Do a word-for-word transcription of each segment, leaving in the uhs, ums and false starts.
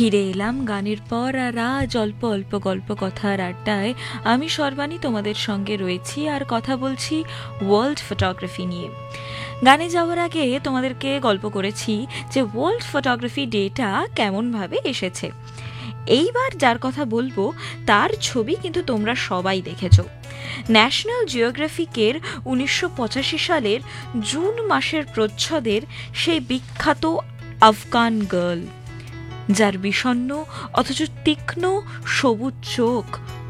ফিরে এলাম গানের পর আর আজ অল্প অল্প গল্প কথার আড্ডায় আমি সর্বাণী তোমাদের সঙ্গে রয়েছি আর কথা বলছি ওয়ার্ল্ড ফটোগ্রাফি নিয়ে। গানে যাওয়ার আগে তোমাদেরকে গল্প করেছি যে ওয়ার্ল্ড ফটোগ্রাফি ডেটা কেমনভাবে এসেছে। এইবার যার কথা বলবো তার ছবি কিন্তু তোমরা সবাই দেখেছো। ন্যাশনাল জিওগ্রাফিকের উনিশশো পঁচাশি সালের জুন মাসের প্রচ্ছদের সেই বিখ্যাত আফগান গার্ল, যার বিষণ্ণ অথচ তীক্ষ্ণ সবুজ চোখ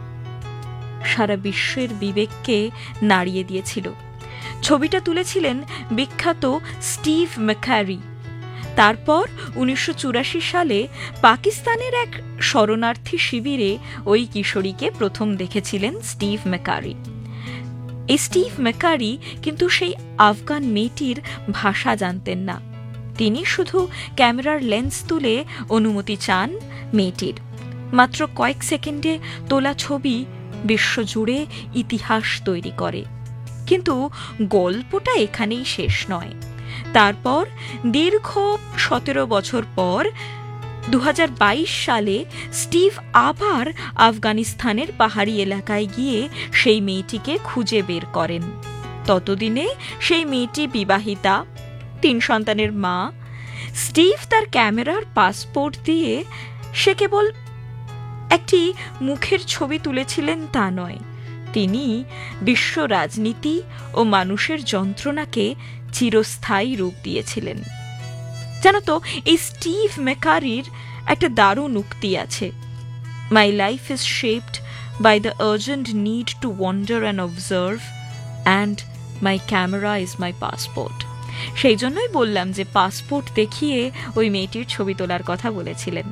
সারা বিশ্বের বিবেককে নাড়িয়ে দিয়েছিল। ছবিটা তুলেছিলেন বিখ্যাত স্টিভ ম্যাকারি। তারপর উনিশশো চুরাশি সালে পাকিস্তানের এক শরণার্থী শিবিরে ওই কিশোরীকে প্রথম দেখেছিলেন স্টিভ ম্যাকারি। এই স্টিভ ম্যাকারি কিন্তু সেই আফগান মেয়েটির ভাষা জানতেন না। তিনি শুধু ক্যামেরার লেন্স তুলে অনুমতি চান মেয়েটির। মাত্র কয়েক সেকেন্ডে তোলা ছবি বিশ্বজুড়ে ইতিহাস তৈরি করে। কিন্তু গল্পটা এখানেই শেষ নয়। তারপর দীর্ঘ সতেরো বছর পর দু হাজার বাইশ সালে স্টিভ আবার আফগানিস্তানের পাহাড়ি এলাকায় গিয়ে সেই মেয়েটিকে খুঁজে বের করেন। ততদিনে সেই মেয়েটি বিবাহিতা, তিন সন্তানের মা। স্টিভ তার ক্যামেরার পাসপোর্ট দিয়ে সে কেবল একটি মুখের ছবি তুলেছিলেন তা নয়, তিনি বিশ্ব রাজনীতি ও মানুষের যন্ত্রণাকে চিরস্থায়ী রূপ দিয়েছিলেন। জানো তো, এই স্টিভ ম্যাকারির একটা দারুণ উক্তি আছে, my life is shaped by the urgent need to wonder and observe and my camera is my passport. সেই জন্যই বললাম যে পাসপোর্ট দেখিয়ে ওই মেয়েটির ছবি তোলার কথা বলেছিলেন।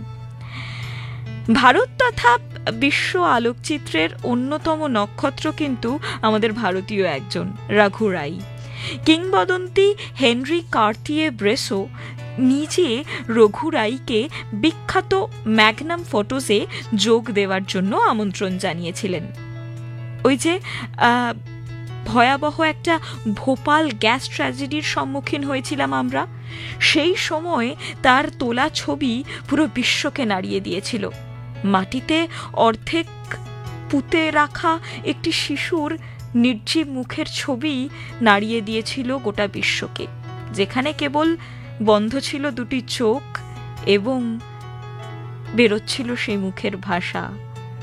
ভারত তথা বিশ্ব আলোকচিত্রের অন্যতম নক্ষত্র কিন্তু আমাদের ভারতীয় একজন, রঘু রাই। কিংবদন্তি হেনরি কার্তিয়ে ব্রেসো নিজে রঘু রাইকে বিখ্যাত ম্যাগনাম ফটোজে যোগ দেওয়ার জন্য আমন্ত্রণ জানিয়েছিলেন। ওই যে ভয়াবহ একটা ভোপাল গ্যাস ট্র্যাজেডির সম্মুখীন হয়েছিলাম আমরা, সেই সময় তার তোলা ছবি পুরো বিশ্বকে নাড়িয়ে দিয়েছিল। মাটিতে অর্ধেক পুঁতে রাখা একটি শিশুর নির্জীব মুখের ছবি নাড়িয়ে দিয়েছিল গোটা বিশ্বকে, যেখানে কেবল বন্ধ ছিল দুটি চোখ এবং বেরোচ্ছিল সেই মুখের ভাষা।